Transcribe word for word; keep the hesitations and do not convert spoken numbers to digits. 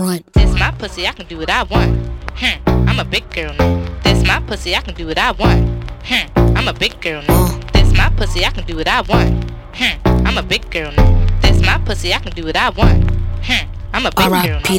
front. This my pussy, I can do what I want. Hmm, I'm a big girl now. This my pussy, I can do what I want. Hmm, I'm a big girl now. Uh. This my pussy, I can do what I want. Hmm, I'm a big girl now. This my pussy, I can do what I want. Hmm, I'm a big girl now. R I P